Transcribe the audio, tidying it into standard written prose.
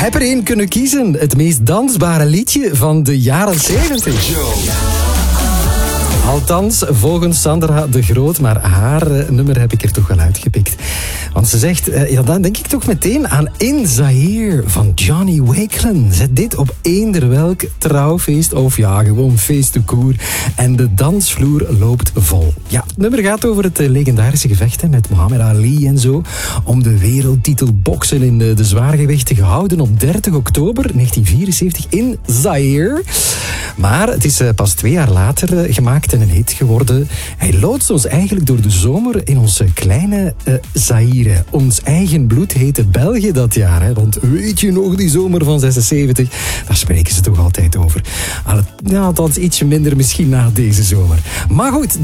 heb er één kunnen kiezen. Het meest dansbare liedje van de jaren 70. Althans, volgens Sandra de Groot, maar haar nummer heb ik er toch wel uitgepikt. Want ze zegt, dan denk ik toch meteen aan In Zaire van Johnny Wakelin. Zet dit op eender welk trouwfeest of ja, gewoon feest de koer. En de dansvloer loopt vol. Ja, het nummer gaat over het legendarische gevecht met Muhammad Ali en zo. Om de wereldtitel boksen in de zwaargewichten gehouden op 30 oktober 1974 in Zaire. Maar het is pas 2 jaar later gemaakt en een hit geworden. Hij loodst ons eigenlijk door de zomer in ons kleine Zaire. Ons eigen bloed heette België dat jaar. Hè? Want weet je nog, die zomer van 76? Daar spreken ze toch altijd over. Althans, ietsje minder misschien na deze zomer. Maar goed,